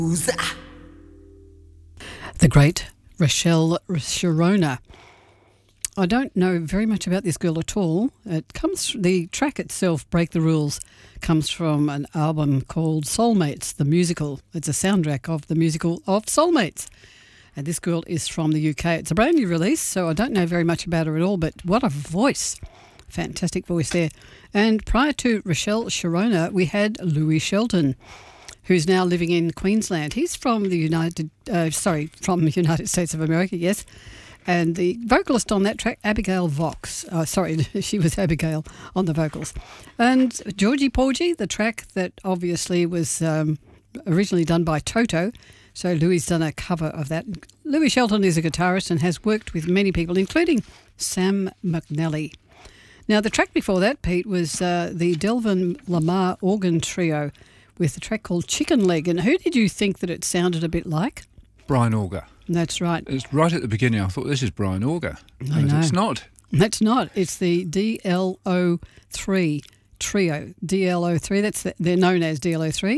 The great Rochelle Sharona. I don't know very much about this girl at all. The track itself, Break the Rules, comes from an album called Soulmates, the musical. It's a soundtrack of the musical of Soulmates. And this girl is from the UK. It's a brand new release, so I don't know very much about her at all, but what a voice. Fantastic voice there. And prior to Rochelle Sharona, we had Louis Shelton, who's now living in Queensland. He's from the United States of America, yes. And the vocalist on that track, Abigail Vox. She was Abigail on the vocals. And Georgie Porgy, the track that obviously was originally done by Toto. So Louis done a cover of that. Louis Shelton is a guitarist and has worked with many people, including Sam McNally. Now, the track before that, Pete, was the Delvin Lamar Organ Trio with the track called Chicken Leg. And who did you think that it sounded a bit like? Brian Auger. That's right. It's right at the beginning. I thought, this is Brian Auger. I know. It's not. That's not. It's the DLO3 trio. DLO3. They're known as DLO3.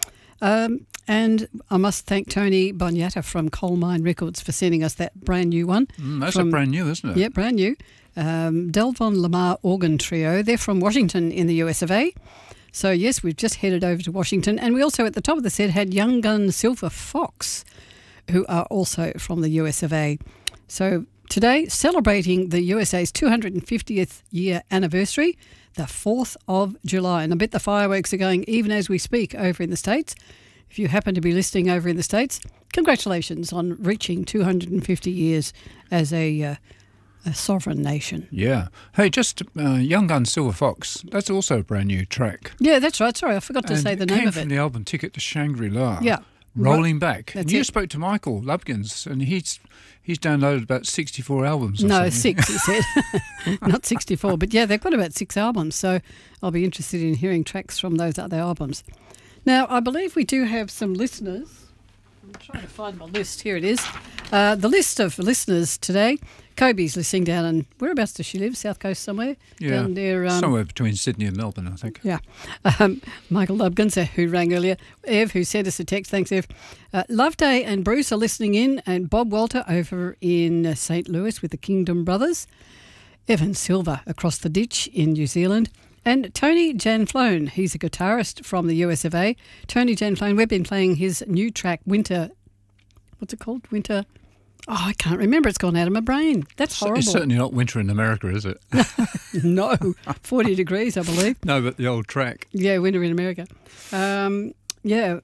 And I must thank Tony Boniata from Coal Mine Records for sending us that brand new one. That's a brand new, isn't it? Yeah, brand new. Delvin Lamar Organ Trio. They're from Washington in the US of A. So, yes, we've just headed over to Washington. And we also, at the top of the set, had Young Gun Silver Fox, who are also from the US of A. So today, celebrating the USA's 250th year anniversary, the 4th of July. And I bet the fireworks are going even as we speak over in the States. If you happen to be listening over in the States, congratulations on reaching 250 years as a sovereign nation. Yeah. Hey, just Young Gun Silver Fox, that's also a brand new track. Yeah, that's right. Sorry, I forgot to say the name of it. Came from the album Ticket to Shangri-La. Yeah. Rolling Back. That's and you it. spoke to Michael Lubkins, and he's downloaded about 64 albums or No, something. 6, he said. Not 64. But yeah, they've got about 6 albums, so I'll be interested in hearing tracks from those other albums. Now, I believe we do have some listeners. I'm trying to find my list. Here it is. The list of listeners today. Kobe's listening down in, whereabouts does she live? South Coast somewhere? Yeah, down there, somewhere between Sydney and Melbourne, I think. Yeah. Michael Lubkins, who rang earlier. Ev, who sent us a text. Thanks, Ev. Loveday and Bruce are listening in, and Bob Walter over in St. Louis with the Kingdom Brothers. Evan Silver across the ditch in New Zealand. And Tony Janflone, he's a guitarist from the US of A. Tony Janflone, we've been playing his new track, Winter. What's it called? Winter. Oh, I can't remember. It's gone out of my brain. That's horrible. It's certainly not winter in America, is it? No, 40 degrees, I believe. No, but the old track. Yeah, winter in America. Yeah,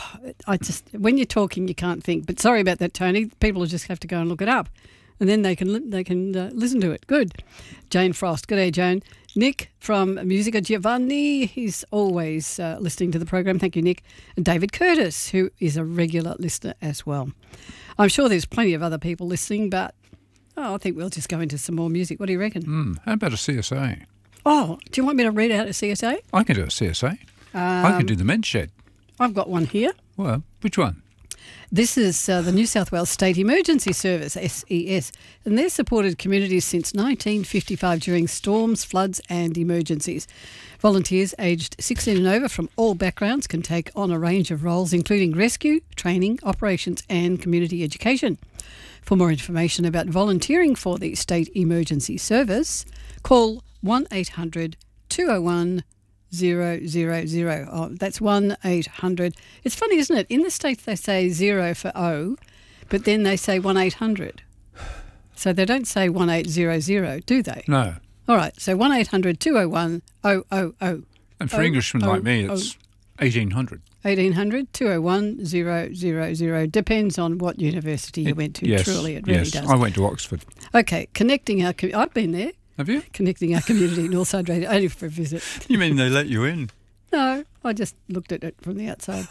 when you're talking, you can't think. But sorry about that, Tony. People will just have to go and look it up, and then they can listen to it. Good. Jane Frost. Good day, Jane. Nick from Musica Giovanni. He's always listening to the program. Thank you, Nick. And David Curtis, who is a regular listener as well. I'm sure there's plenty of other people listening, but I think we'll just go into some more music. What do you reckon? How about a CSA? Oh, do you want me to read out a CSA? I can do a CSA. I can do the Men's Shed. I've got one here. Well, which one? This is the New South Wales State Emergency Service, SES, and they've supported communities since 1955 during storms, floods and emergencies. Volunteers aged 16 and over from all backgrounds can take on a range of roles, including rescue, training, operations and community education. For more information about volunteering for the State Emergency Service, call 1800 201 000. Oh, that's 1-800. It's funny, isn't it? In the States they say 0 for O, but then they say 1-800. So they don't say 1800, do they? No. All right, so 1800 201 000. And for Englishmen like me, it's 1800. 1800 201 000. Depends on what university you went to. Yes, Truly, it really does. I went to Oxford. Okay, connecting our... I've been there. Have you? Connecting our community, Northside Radio, only for a visit. You mean they let you in? No, I just looked at it from the outside.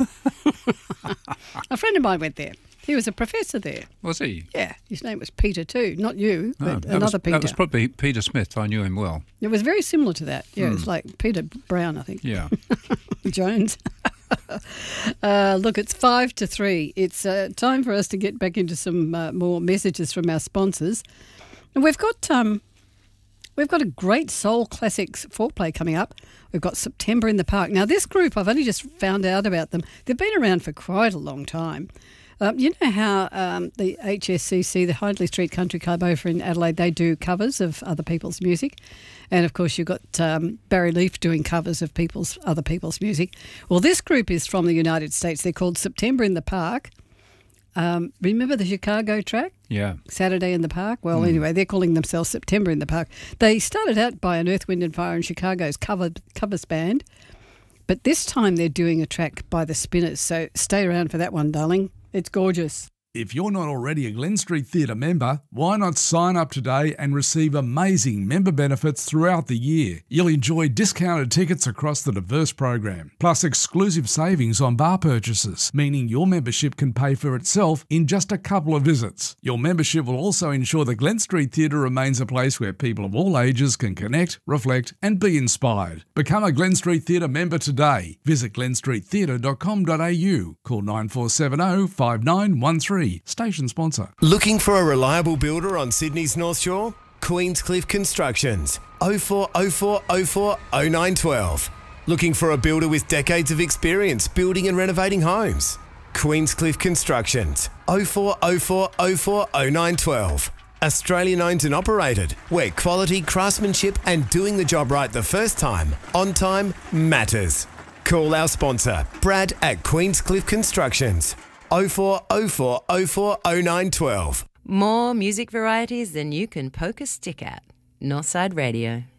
A friend of mine went there. He was a professor there. Was he? Yeah, his name was Peter too. Not you, but another Peter. That was probably Peter Smith. I knew him well. It was very similar to that. Yeah, it's like Peter Brown, I think. Yeah. Jones. Look, it's 5 to 3. It's time for us to get back into some more messages from our sponsors. And we've got We've got a great soul classics foreplay coming up. We've got September in the Park. Now, this group, I've only just found out about them. They've been around for quite a long time. You know how the HSCC, the Hindley Street Country Club over in Adelaide, they do covers of other people's music. And, of course, you've got Barry Leaf doing covers of other people's music. Well, this group is from the United States. They're called September in the Park. Remember the Chicago track? Yeah. Saturday in the Park? Well, anyway, they're calling themselves September in the Park. They started out by an Earth, Wind and Fire and Chicago's covers band, but this time they're doing a track by the Spinners, so stay around for that one, darling. It's gorgeous. If you're not already a Glen Street Theatre member, why not sign up today and receive amazing member benefits throughout the year? You'll enjoy discounted tickets across the diverse program, plus exclusive savings on bar purchases, meaning your membership can pay for itself in just a couple of visits. Your membership will also ensure the Glen Street Theatre remains a place where people of all ages can connect, reflect and be inspired. Become a Glen Street Theatre member today. Visit glenstreettheatre.com.au. Call 9470 5913. Station sponsor. Looking for a reliable builder on Sydney's North Shore? Queenscliff Constructions. 0404 04 0912. Looking for a builder with decades of experience building and renovating homes? Queenscliff Constructions. 0404 04 0912. Australian owned and operated, where quality, craftsmanship and doing the job right the first time, on time, matters. Call our sponsor, Brad at Queenscliff Constructions. 0404 04 0912. More music varieties than you can poke a stick at. Northside Radio.